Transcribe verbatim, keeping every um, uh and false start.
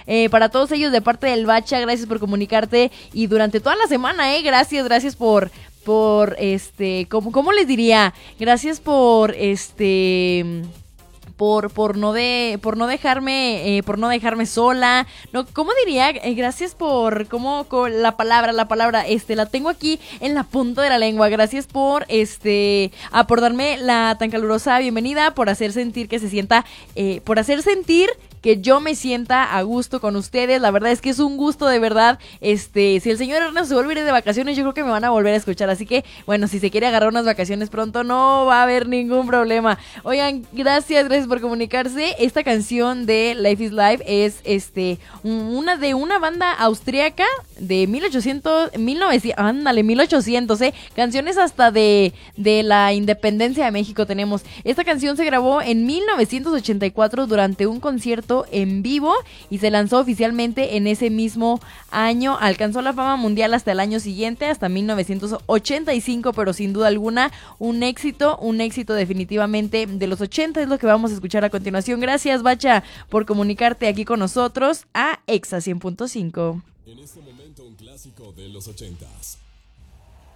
eh, para todos ellos de parte del Bacha, gracias por comunicarte y durante toda la semana, eh, gracias, gracias por, por, este, ¿cómo, cómo les diría? Gracias por, este... Por, por no de por no dejarme eh, por no dejarme sola, no, ¿cómo diría? Eh, gracias por cómo con la palabra la palabra este la tengo aquí en la punta de la lengua. Gracias por este a por darme la tan calurosa bienvenida, por hacer sentir que se sienta eh, por hacer sentir que yo me sienta a gusto con ustedes. La verdad es que es un gusto de verdad. Este, si el señor Ernesto se vuelve a ir de vacaciones, yo creo que me van a volver a escuchar. Así que, bueno, si se quiere agarrar unas vacaciones pronto, no va a haber ningún problema. Oigan, gracias, gracias por comunicarse. Esta canción de Life is Life es este una de una banda austríaca de mil ochocientos, mil novecientos, ándale, mil ochocientos, eh. Canciones hasta de, de la independencia de México tenemos. Esta canción se grabó en mil novecientos ochenta y cuatro durante un concierto en vivo y se lanzó oficialmente en ese mismo año. Alcanzó la fama mundial hasta el año siguiente, hasta mil novecientos ochenta y cinco, pero sin duda alguna un éxito, un éxito definitivamente de los ochenta es lo que vamos a escuchar a continuación. Gracias, Bacha, por comunicarte aquí con nosotros a Exa cien punto cinco. En este momento un clásico de los ochentas.